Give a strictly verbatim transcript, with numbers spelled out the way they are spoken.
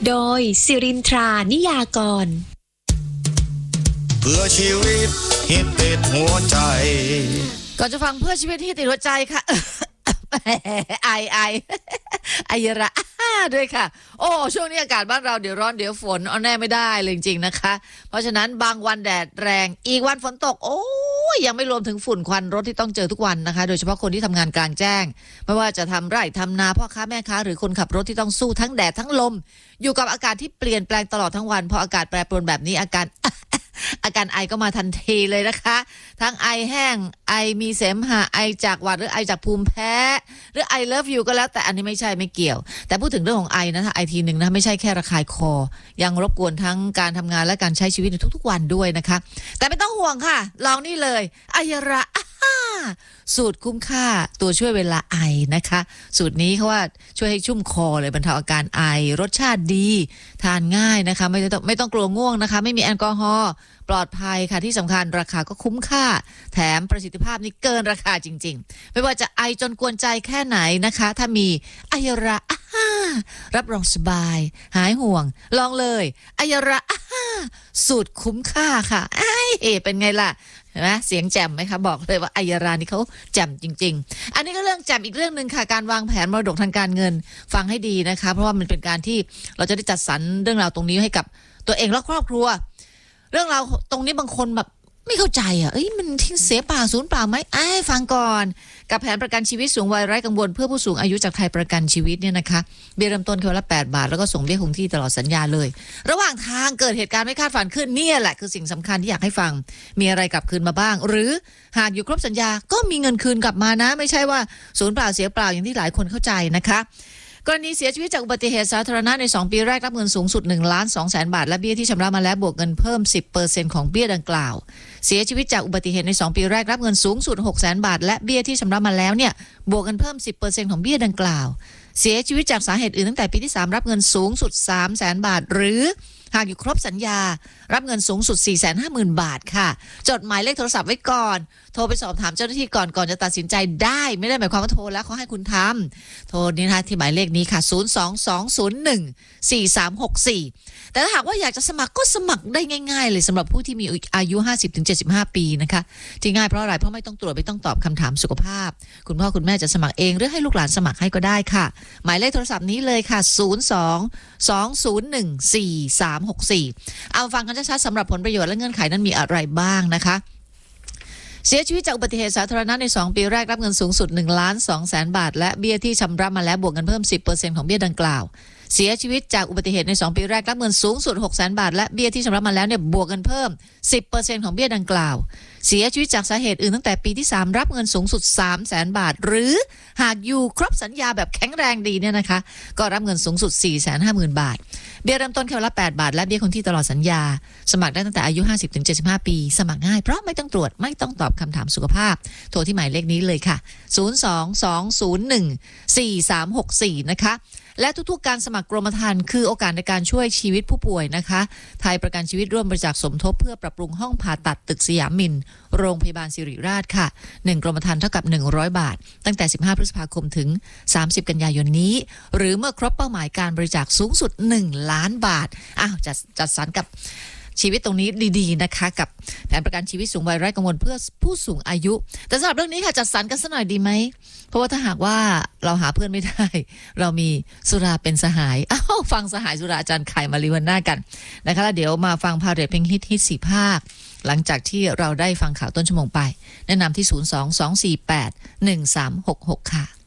โดยสิรินทรานิยากรเพื่อชีวิตฮิตติดหัวใจก่อนจะฟังเพื่อชีวิตที่ติดหัวใจค่ะไอไอไอระด้วยค่ะโอ้ช่วงนี้อากาศบ้านเราเดี๋ยวร้อนเดี๋ยวฝนเอาแน่ไม่ได้เลยจริงๆนะคะเพราะฉะนั้นบางวันแดดแรงอีกวันฝนตกโอ้ยยังไม่รวมถึงฝุ่นควันรถที่ต้องเจอทุกวันนะคะโดยเฉพาะคนที่ทำงานกลางแจ้งไม่ว่าจะทำไร่ทำนาพ่อค้าแม่ค้าหรือคนขับรถที่ต้องสู้ทั้งแดดทั้งลมอยู่กับอากาศที่เปลี่ยนแปลงตลอดทั้งวันพออากาศแปรปรวนแบบนี้อาการอาการไอก็มาทันทีเลยนะคะทั้งไอแห้งไอมีเสมหะไอจากหวัดหรือไอจากภูมิแพ้หรือไอเลิฟยูก็แล้วแต่อันนี้ไม่ใช่ไม่เกี่ยวแต่พูดถึงเรื่องของไอนะถ้าไอทีหนึ่งนะไม่ใช่แค่ระคายคอยังรบกวนทั้งการทำงานและการใช้ชีวิตในทุกๆวันด้วยนะคะแต่ไม่ต้องห่วงค่ะลองนี่เลยไอยระสูตรคุ้มค่าตัวช่วยเวลาไอนะคะสูตรนี้เขาว่าช่วยให้ชุ่มคอเลยบรรเทาอาการไอรสชาติดีทานง่ายนะคะไม่ต้องไม่ต้องกลัวง่วงนะคะไม่มีแอลกอฮอล์ปลอดภัยค่ะที่สำคัญราคาก็คุ้มค่าแถมประสิทธิภาพนี่เกินราคาจริงๆไม่ว่าจะไอจนกวนใจแค่ไหนนะคะถ้ามีไอยระรับรองสบายหายห่วงลองเลยไอยระสูตรคุ้มค่าค่ะไอเป็นไงล่ะเห็นไหมเสียงแจ่มไหมคะบอกเลยว่าไอยรานี่เขาแจ่มจริงๆอันนี้ก็เรื่องแจ่มอีกเรื่องนึงค่ะการวางแผนมรดกทางการเงินฟังให้ดีนะคะเพราะว่ามันเป็นการที่เราจะได้จัดสรรเรื่องราวตรงนี้ให้กับตัวเองและครอบครัวเรื่องราวตรงนี้บางคนแบบไม่เข้าใจอ่ะเอ้ยมันทิ้งเสียเปล่าศูนย์เปล่าไหมไอ้ฟังก่อนกับแผนประกันชีวิตสูงวัยไร้กังวลเพื่อผู้สูงอายุจากไทยประกันชีวิตเนี่ยนะคะเบี้ยเริ่มต้นคนละแปดบาทแล้วก็ส่งเบี้ยคงที่ตลอดสัญญาเลยระหว่างทางเกิดเหตุการณ์ไม่คาดฝันขึ้นเนี่ยแหละคือสิ่งสำคัญที่อยากให้ฟังมีอะไรกลับคืนมาบ้างหรือหากอยู่ครบสัญญาก็มีเงินคืนกลับมานะไม่ใช่ว่าศูนย์เปล่าเสียเปล่าอย่างที่หลายคนเข้าใจนะคะกรณีเสียชีวิตจากอุบัติเหตุสาธารณะในสองปีแรกรับเงินสูงสุด หนึ่งล้านสองแสน บาทและเบี้ยที่ชำระมาแล้วบวกเงินเพิ่ม สิบเปอร์เซ็นต์ ของเบี้ยดังกล่าวเสียชีวิตจากอุบัติเหตุในสองปีแรกรับเงินสูงสุด หกแสน บาทและเบี้ยที่ชำระมาแล้วเนี่ยบวกเงินเพิ่ม สิบเปอร์เซ็นต์ ของเบี้ยดังกล่าวเสียชีวิตจากสาเหตุอื่นตั้งแต่ปีที่สามรับเงินสูงสุด สามแสน บาทหรือหากอยู่ครบสัญญารับเงินสูงสุด สี่แสนห้าหมื่น บาทค่ะจดหมายเลขโทรศัพท์ไว้ก่อนโทรไปสอบถามเจ้าหน้าที่ก่อนก่อนจะตัดสินใจได้ไม่ได้หมายความว่าโทรแล้วเขาให้คุณทำโทรนี่นะคะที่หมายเลขนี้ค่ะศูนย์ สอง สอง ศูนย์ หนึ่ง สี่ สาม หก สี่แต่ถ้าหากว่าอยากจะสมัครก็สมัครได้ง่ายๆเลยสำหรับผู้ที่มีอายุ ห้าสิบถึงเจ็ดสิบห้า ปีนะคะที่ง่ายเพราะอะไรเพราะไม่ต้องตรวจไม่ต้องตอบคำถามสุขภาพคุณพ่อคุณแม่จะสมัครเองหรือให้ลูกหลานสมัครให้ก็ได้ค่ะหมายเลขโทรศัพท์นี้เลยค่ะศูนย์ สอง สอง ศูนย์ หนึ่ง สี่ สาม หก สี่เอาฟังกันชัดๆสำหรับผลประโยชน์และเงื่อนไขนั้นมีอะไรบ้างนะคะเสียชีวิตจากอุบัติเหตุสาธารณะในสองปีแรกรับเงินสูงสุด หนึ่งล้านสองแสน บาทและเบี้ยที่ชำระมาแล้วบวกเงินเพิ่ม สิบเปอร์เซ็นต์ ของเบี้ยดังกล่าวเสียชีวิตจากอุบัติเหตุในสองปีแรกรับเงินสูงสุด หกแสน บาทและเบี้ยที่ชำระมาแล้วเนี่ยบวกเงินเพิ่ม สิบเปอร์เซ็นต์ ของเบี้ยดังกล่าวเสียชีวิตจากสาเหตุอื่นตั้งแต่ปีที่สามรับเงินสูงสุด สามแสน บาทหรือหากอยู่ครบสัญญาแบบแข็งแรงดีเนี่ยนะคะก็รับเงินสูงสุด สี่แสนห้าหมื่น บาทเบี้ยเริ่มต้นแค่วันละแปดบาทและเบี้ยคงที่ตลอดสัญญาสมัครได้ตั้งแต่อายุ ห้าสิบถึงเจ็ดสิบห้า ปีสมัครง่ายเพราะไม่ต้องตรวจไม่ต้องตอบคำถามสุขภาพโทรที่หมายเลขนี้เลยค่ะศูนย์ สอง สอง ศูนย์ หนึ่ง สี่ สาม หก สี่นะคะและทุกๆการสมัครกรมธรรม์คือโอกาสในการช่วยชีวิตผู้ป่วยนะคะไทยประกันชีวิตร่วมบริจาคสมทบเพื่อปรับปรุงห้องผ่าตัดตึกสยามมินโรงพยาบาลศิริราชค่ะหนึ่งกรมธรรม์เท่ากับหนึ่งร้อยบาทตั้งแต่สิบห้าพฤษภาคมถึงสามสิบกันยายนนี้หรือเมื่อครบเป้าหมายการบริจาคสูงสุดหนึ่งล้านบาทอ้าวจัดจัดสรรกับชีวิตตรงนี้ดีๆนะคะกับแผนประกันชีวิตสูงวัยไร้กังวลเพื่อผู้สูงอายุแต่สำหรับเรื่องนี้ค่ะจัดสรรกันสักหน่อยดีไหมเพราะว่าถ้าหากว่าเราหาเพื่อนไม่ได้เรามีสุราเป็นสหายอ้าวฟังสหายสุราอาจารย์ไข่มาริวันน่ากันนะคะแล้วเดี๋ยวมาฟังพาเรทเพลงฮิตฮิตสี่ภาคหลังจากที่เราได้ฟังข่าวต้นชั่วโมงไปแนะนำที่ศูนย์ สอง สอง สี่ แปด หนึ่ง สาม หก หกค่ะ